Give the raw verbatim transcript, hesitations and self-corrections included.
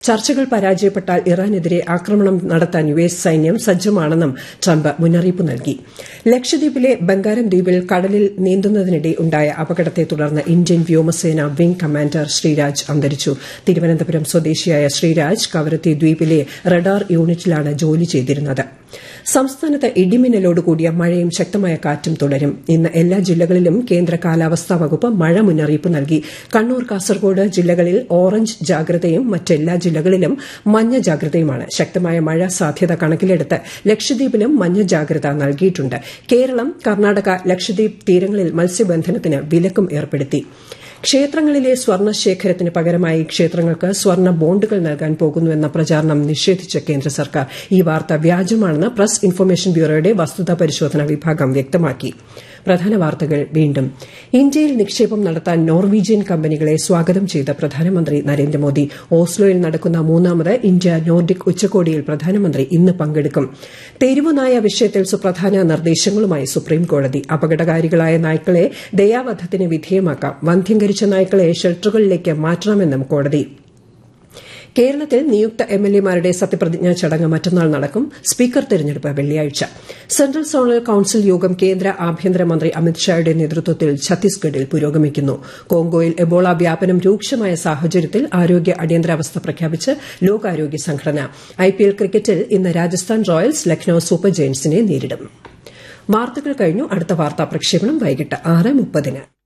ചർച്ചകൾ പരാജയപ്പെട്ടാൽ ഇറാനെതിരെ ആക്രമണം നടത്താൻ യു എസ് സൈന്യം സജ്ജമാണെന്നും ട്രംപ് മുന്നറിയിപ്പ് നൽകി. ലക്ഷദ്വീപിലെ ബംഗാരം ദ്വീപിൽ കടലിൽ നീന്തുന്നതിനിടെ ഉണ്ടായ അപകടത്തെ തുടർന്ന് ഇന്ത്യൻ വ്യോമസേന വിംഗ് കമാൻഡർ ശ്രീരാജ് അന്തരിച്ചു. തിരുവനന്തപുരം സ്വദേശിയായ ശ്രീരാജ് കവരത്തി ദ്വീപിലെ റഡാർ യൂണിറ്റിലാണ് ജോലി ചെയ്തിരുന്നത്. സംസ്ഥാനത്ത് ഇടിമിന്നലോടുകൂടിയ മഴയും ശക്തമായ കാറ്റും തുടരും. ഇന്ന് എല്ലാ ജില്ലകളിലും കേന്ദ്ര കാലാവസ്ഥാ വകുപ്പ് മഴ മുന്നറിയിപ്പ് നൽകി. കണ്ണൂർ, കാസർകോട് ജില്ലകളിൽ ഓറഞ്ച് ജാഗ്രതയും മറ്റെല്ലാ ജില്ലകളിലും മഞ്ഞ ജാഗ്രതയുമാണ്. ശക്തമായ മഴ സാധ്യത കണക്കിലെടുത്ത് ലക്ഷദ്വീപിലും മഞ്ഞ ജാഗ്രത നൽകിയിട്ടുണ്ട്. കേരളം, കർണാടക, ലക്ഷദ്വീപ് തീരങ്ങളിൽ മത്സ്യബന്ധനത്തിന് വിലക്കും ഏർപ്പെടുത്തി. ക്ഷേത്രങ്ങളിലെ സ്വർണ്ണശേഖരത്തിന് പകരമായി ക്ഷേത്രങ്ങൾക്ക് സ്വർണ്ണ ബോണ്ടുകൾ നൽകാൻ പോകുന്നുവെന്ന പ്രചാരണം നിഷേധിച്ച കേന്ദ്ര സർക്കാർ ഈ വാർത്ത വ്യാജമാണെന്ന് പ്രസ് ഇൻഫർമേഷൻ ബ്യൂറോയുടെ വസ്തുതാ പരിശോധനാ വിഭാഗം വ്യക്തമാക്കി. പ്രധാന വാർത്തകൾ വീണ്ടും. ഇന്ത്യയിൽ നിക്ഷേപം നടത്താൻ നോർവീജിയൻ കമ്പനികളെ സ്വാഗതം ചെയ്ത പ്രധാനമന്ത്രി നരേന്ദ്രമോദി. ഓസ്ലോയിൽ നടക്കുന്ന മൂന്നാമത് ഇന്ത്യ നോർഡിക് ഉച്ചകോടിയിൽ പ്രധാനമന്ത്രി ഇന്ന് പങ്കെടുക്കും. തെരുവുനായ വിഷയത്തിൽ സുപ്രധാന നിർദ്ദേശങ്ങളുമായി സുപ്രീംകോടതി. അപകടകാരികളായ നായ്ക്കളെ ദയാവധത്തിന് വിധേയമാക്കാം. വന്ധ്യംകരിച്ച നായ്ക്കളെ ഷെൽട്ടറുകളിലേക്ക് മാറ്റണമെന്നും കോടതി. കേരളത്തിൽ നിയുക്ത എംഎൽഎമാരുടെ സത്യപ്രതിജ്ഞാ ചടങ്ങ് മറ്റന്നാൾ നടക്കും. സ്പീക്കർ തെരഞ്ഞെടുപ്പ് വെള്ളിയാഴ്ച. സെൻട്രൽ സോണൽ കൌൺസിൽ യോഗം കേന്ദ്ര ആഭ്യന്തരമന്ത്രി അമിത്ഷായുടെ നേതൃത്വത്തിൽ ഛത്തീസ്ഗഡിൽ പുരോഗമിക്കുന്നു. കോങ്കോയിൽ എബോള വ്യാപനം രൂക്ഷമായ സാഹചര്യത്തിൽ ആരോഗ്യ അടിയന്തരാവസ്ഥ പ്രഖ്യാപിച്ച് ലോകാരോഗ്യ സംഘടന. ഐപിഎൽ ക്രിക്കറ്റിൽ ഇന്ന് രാജസ്ഥാൻ റോയൽസ് ലക്നൌ സൂപ്പർ ജയന്റ്സിനെ നേരിടും. വാർത്തകൾ കഴിഞ്ഞു. അടുത്ത വാർത്താ പ്രക്ഷേപണം വൈകിട്ട് ആറ് മുപ്പതിന്.